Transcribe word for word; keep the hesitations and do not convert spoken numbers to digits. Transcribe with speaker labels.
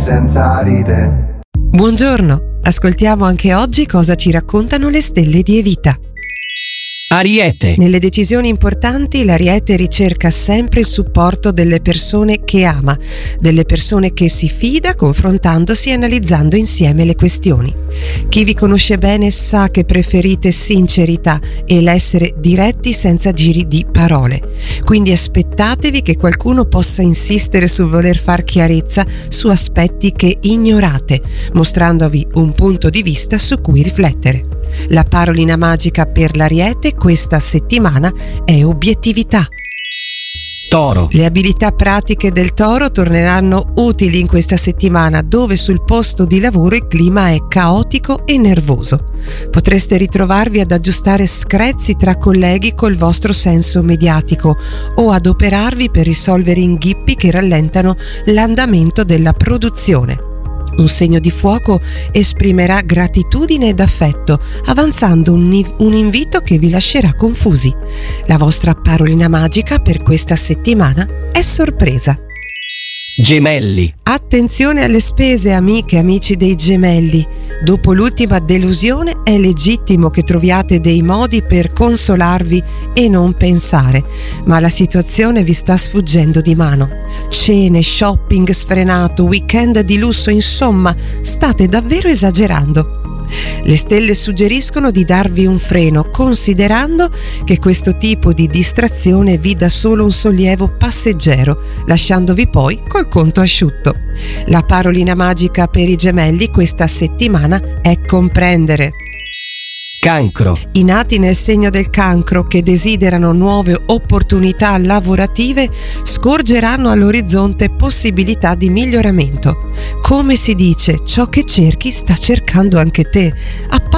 Speaker 1: senza di te.
Speaker 2: Buongiorno, ascoltiamo anche oggi cosa ci raccontano le stelle di Evita.
Speaker 3: Ariete.
Speaker 2: Nelle decisioni importanti l'Ariete ricerca sempre il supporto delle persone che ama, delle persone che si fida, confrontandosi e analizzando insieme le questioni. Chi vi conosce bene sa che preferite sincerità e l'essere diretti senza giri di parole. Quindi aspettatevi che qualcuno possa insistere sul voler far chiarezza su aspetti che ignorate, mostrandovi un punto di vista su cui riflettere. La parolina magica per l'Ariete questa settimana è obiettività.
Speaker 3: Toro.
Speaker 2: Le abilità pratiche del Toro torneranno utili in questa settimana, dove sul posto di lavoro il clima è caotico e nervoso. Potreste ritrovarvi ad aggiustare screzi tra colleghi col vostro senso mediatico o adoperarvi per risolvere inghippi che rallentano l'andamento della produzione. Un segno di fuoco esprimerà gratitudine ed affetto, avanzando un, un invito che vi lascerà confusi. La vostra parolina magica per questa settimana è sorpresa.
Speaker 3: Gemelli.
Speaker 2: Attenzione alle spese, amiche e amici dei Gemelli. Dopo l'ultima delusione è legittimo che troviate dei modi per consolarvi e non pensare, ma la situazione vi sta sfuggendo di mano. Cene, shopping sfrenato, weekend di lusso, insomma, state davvero esagerando. Le stelle suggeriscono di darvi un freno, considerando che questo tipo di distrazione vi dà solo un sollievo passeggero, lasciandovi poi col conto asciutto. La parolina magica per i Gemelli questa settimana è comprendere.
Speaker 3: Cancro.
Speaker 2: I nati nel segno del Cancro, che desiderano nuove opportunità lavorative, scorgeranno all'orizzonte possibilità di miglioramento. Come si dice, ciò che cerchi sta cercando anche te.